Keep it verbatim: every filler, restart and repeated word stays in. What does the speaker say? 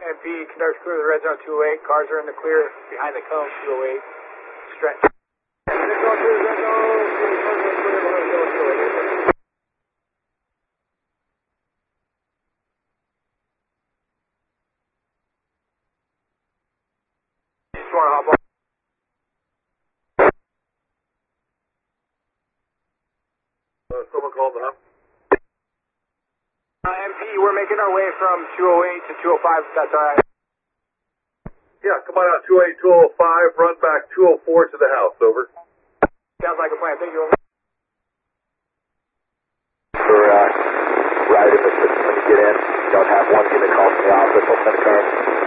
M P, conduct clear of the red zone two oh eight. Cars are in the clear behind the cone, two oh eight. Stretch. Uh, someone called the house. Uh, M P, we're making our way from two oh eight to two oh five, if that's alright. Yeah, come on out, two oh eight, two oh five, run back two oh four to the house, over. Sounds like a plan, thank you. For, uh, right in the system when you get in, don't have one, give me a call from the office, I'll send a car.